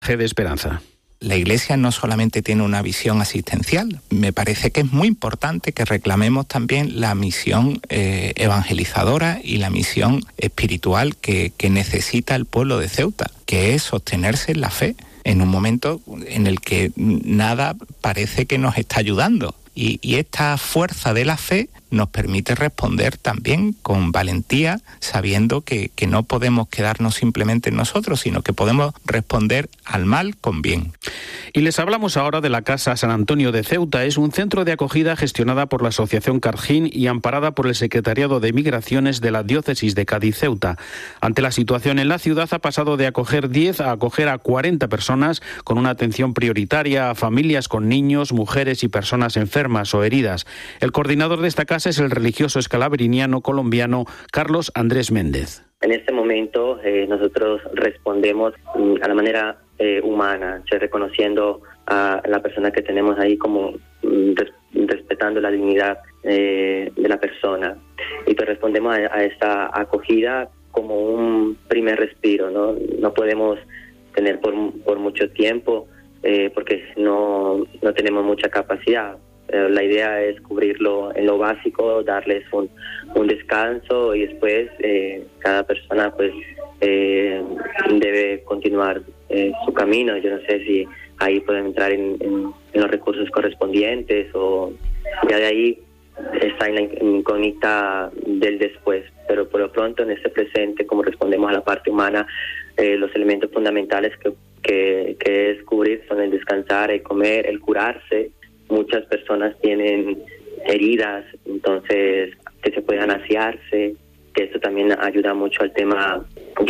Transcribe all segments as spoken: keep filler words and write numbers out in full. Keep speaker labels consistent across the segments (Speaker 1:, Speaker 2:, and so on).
Speaker 1: de esperanza.
Speaker 2: La Iglesia no solamente tiene una visión asistencial, me parece que es muy importante que reclamemos también la misión eh, evangelizadora y la misión espiritual que, que necesita el pueblo de Ceuta, que es sostenerse en la fe, en un momento en el que nada parece que nos está ayudando. Y, y esta fuerza de la fe nos permite responder también con valentía, sabiendo que, que no podemos quedarnos simplemente en nosotros, sino que podemos responder al mal con bien.
Speaker 1: Y les hablamos ahora de la Casa San Antonio de Ceuta. Es un centro de acogida gestionada por la Asociación Cargín y amparada por el Secretariado de Migraciones de la Diócesis de Cádiz-Ceuta. Ante la situación en la ciudad, ha pasado de acoger diez a acoger a cuarenta personas, con una atención prioritaria a familias con niños, mujeres y personas enfermas o heridas. El coordinador de esta casa es el religioso escalabriniano colombiano Carlos Andrés Méndez.
Speaker 3: En este momento eh, nosotros respondemos mm, a la manera eh, humana, reconociendo a la persona que tenemos ahí como mm, res, respetando la dignidad eh, de la persona. Y pues respondemos a, a esta acogida como un primer respiro, ¿no? No podemos tener por, por mucho tiempo eh, porque no, no tenemos mucha capacidad. La idea es cubrirlo en lo básico, darles un, un descanso y después eh, cada persona pues eh, debe continuar eh, su camino. Yo no sé si ahí pueden entrar en, en, en los recursos correspondientes o ya de ahí está en la incógnita del después. Pero por lo pronto en este presente, como respondemos a la parte humana, eh, los elementos fundamentales que, que, que es cubrir son el descansar, el comer, el curarse. Muchas personas tienen heridas, entonces que se puedan asearse, que esto también ayuda mucho al tema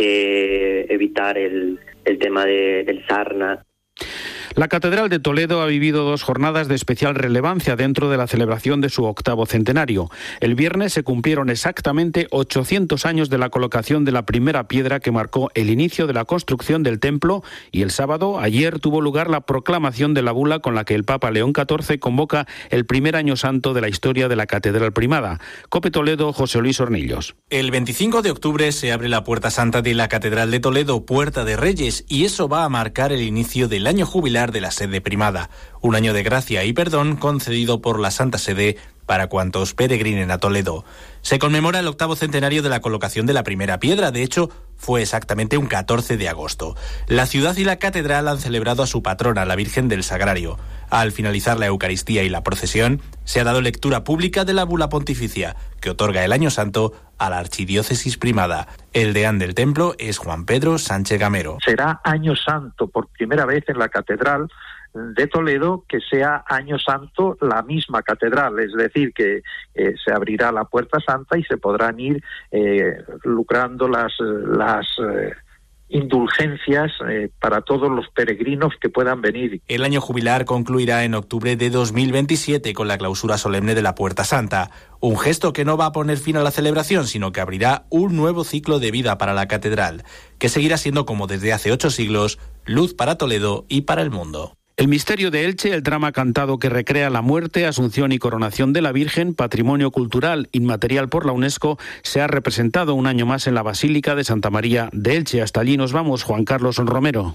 Speaker 3: de evitar el, el tema de, del sarna.
Speaker 1: La Catedral de Toledo ha vivido dos jornadas de especial relevancia dentro de la celebración de su octavo centenario. El viernes se cumplieron exactamente ochocientos años de la colocación de la primera piedra que marcó el inicio de la construcción del templo, y el sábado, ayer, tuvo lugar la proclamación de la bula con la que el Papa León catorce convoca el primer año santo de la historia de la Catedral Primada. COPE Toledo, José Luis Hornillos.
Speaker 4: El veinticinco de octubre se abre la Puerta Santa de la Catedral de Toledo, Puerta de Reyes, y eso va a marcar el inicio del año jubilar de la sede primada, un año de gracia y perdón concedido por la Santa Sede para cuantos peregrinen a Toledo. Se conmemora el octavo centenario de la colocación de la primera piedra, de hecho, fue exactamente un catorce de agosto. La ciudad y la catedral han celebrado a su patrona, la Virgen del Sagrario. Al finalizar la Eucaristía y la procesión, se ha dado lectura pública de la bula pontificia, que otorga el año santo a la archidiócesis primada. El deán del templo es Juan Pedro Sánchez Gamero.
Speaker 5: Será año santo por primera vez en la catedral de Toledo, que sea año santo la misma catedral, es decir, que eh, se abrirá la Puerta Santa y se podrán ir eh, lucrando las, las eh, indulgencias eh, para todos los peregrinos que puedan venir.
Speaker 4: El año jubilar concluirá en octubre de dos mil veintisiete con la clausura solemne de la Puerta Santa, un gesto que no va a poner fin a la celebración, sino que abrirá un nuevo ciclo de vida para la catedral, que seguirá siendo, como desde hace ocho siglos, luz para Toledo y para el mundo.
Speaker 1: El misterio de Elche, el drama cantado que recrea la muerte, asunción y coronación de la Virgen, patrimonio cultural inmaterial por la UNESCO, se ha representado un año más en la Basílica de Santa María de Elche. Hasta allí nos vamos, Juan Carlos Romero.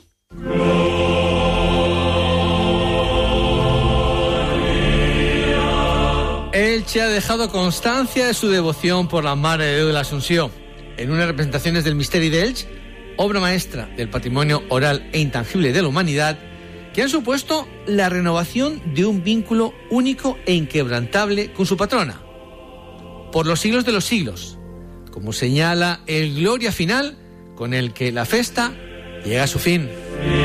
Speaker 6: Elche ha dejado constancia de su devoción por la Madre de Dios de la Asunción en unas representaciones del misterio de Elche, obra maestra del patrimonio oral e intangible de la humanidad, que han supuesto la renovación de un vínculo único e inquebrantable con su patrona, por los siglos de los siglos, como señala el Gloria final con el que la festa llega a su fin.